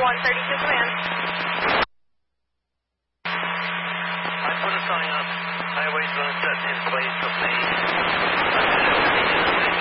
132 command. I put a sign up. Highway's going to set in place of me.